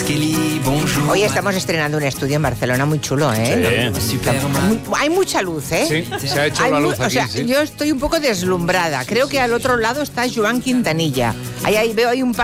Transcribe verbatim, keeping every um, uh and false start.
Hoy estamos estrenando un estudio en Barcelona muy chulo, ¿eh? Sí. Muy- hay mucha luz, ¿eh? Sí, se ha hecho Hay la mu- luz o aquí, sea, sí. yo estoy un poco deslumbrada. Creo que al otro lado está Joan Quintanilla. Ahí, ahí veo hay un par